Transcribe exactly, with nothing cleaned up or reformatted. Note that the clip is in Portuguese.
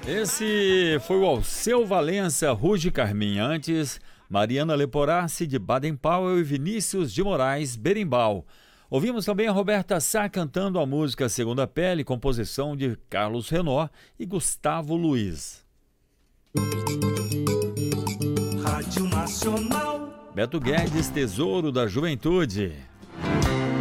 Esse foi o Alceu Valença, Ruge Carmim. Antes, Mariana Leporassi, de Baden Powell, e Vinícius de Moraes, Berimbau. Ouvimos também a Roberta Sá cantando a música Segunda Pele, composição de Carlos Renó e Gustavo Luiz. Rádio Nacional. Beto Guedes, Tesouro da Juventude.